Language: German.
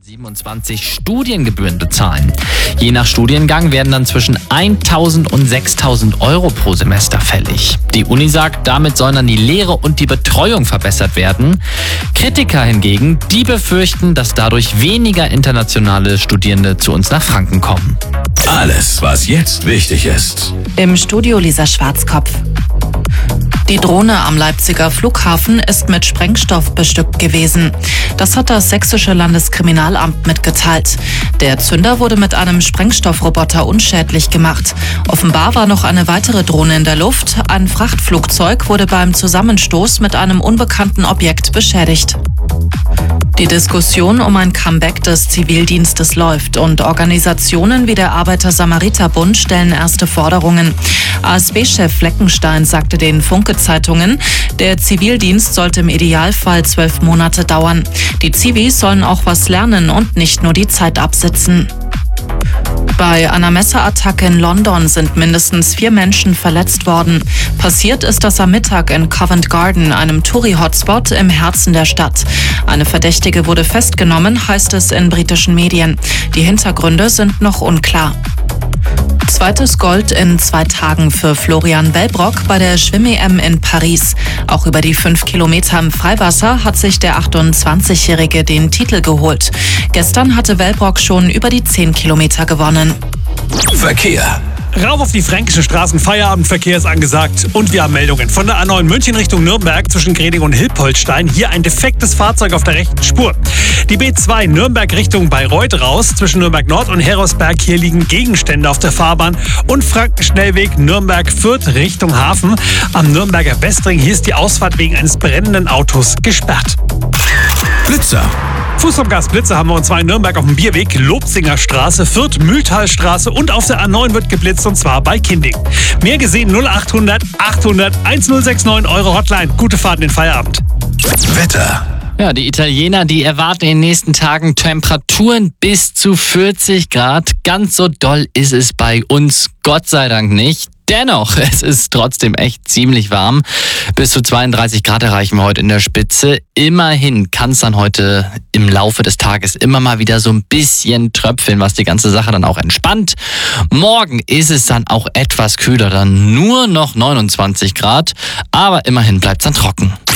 27 Studiengebühren bezahlen. Je nach Studiengang werden dann zwischen 1.000 und 6.000 Euro pro Semester fällig. Die Uni sagt, damit sollen dann die Lehre und die Betreuung verbessert werden. Kritiker hingegen, die befürchten, dass dadurch weniger internationale Studierende zu uns nach Franken kommen. Alles, was jetzt wichtig ist. Im Studio Lisa Schwarzkopf. Die Drohne am Leipziger Flughafen ist mit Sprengstoff bestückt gewesen. Das hat das sächsische Landeskriminalamt mitgeteilt. Der Zünder wurde mit einem Sprengstoffroboter unschädlich gemacht. Offenbar war noch eine weitere Drohne in der Luft. Ein Frachtflugzeug wurde beim Zusammenstoß mit einem unbekannten Objekt beschädigt. Die Diskussion um ein Comeback des Zivildienstes läuft und Organisationen wie der Arbeiter-Samariter-Bund stellen erste Forderungen. ASB-Chef Fleckenstein sagte den Funke-Zeitungen, der Zivildienst sollte im Idealfall 12 Monate dauern. Die Zivis sollen auch was lernen und nicht nur die Zeit absitzen. Bei einer Messerattacke in London sind mindestens 4 Menschen verletzt worden. Passiert ist das am Mittag in Covent Garden, einem Touri-Hotspot im Herzen der Stadt. Eine Verdächtige wurde festgenommen, heißt es in britischen Medien. Die Hintergründe sind noch unklar. Zweites Gold in 2 Tagen für Florian Wellbrock bei der Schwimm-EM in Paris. Auch über die 5 Kilometer im Freiwasser hat sich der 28-Jährige den Titel geholt. Gestern hatte Wellbrock schon über die 10 Kilometer gewonnen. Verkehr. Rauf auf die fränkischen Straßen, Feierabendverkehr ist angesagt. Und wir haben Meldungen von der A9 München Richtung Nürnberg zwischen Greding und Hilpoltstein. Hier ein defektes Fahrzeug auf der rechten Spur. Die B2 Nürnberg Richtung Bayreuth raus zwischen Nürnberg Nord und Herosberg. Hier liegen Gegenstände auf der Fahrbahn. Und Frankenschnellweg Nürnberg-Fürth Richtung Hafen am Nürnberger Westring. Hier ist die Ausfahrt wegen eines brennenden Autos gesperrt. Blitzer. Fuß vom Gas Blitze haben wir, und zwar in Nürnberg auf dem Bierweg, Lobzinger Straße, Fürth, Mühltalstraße und auf der A9 wird geblitzt, und zwar bei Kinding. Mehr gesehen 0800 800 1069 Euro Hotline. Gute Fahrt in den Feierabend. Wetter. Ja, die Italiener, die erwarten in den nächsten Tagen Temperaturen bis zu 40 Grad. Ganz so doll ist es bei uns Gott sei Dank nicht. Dennoch, es ist trotzdem echt ziemlich warm. Bis zu 32 Grad erreichen wir heute in der Spitze. Immerhin kann es dann heute im Laufe des Tages immer mal wieder so ein bisschen tröpfeln, was die ganze Sache dann auch entspannt. Morgen ist es dann auch etwas kühler, dann nur noch 29 Grad. Aber immerhin bleibt es dann trocken.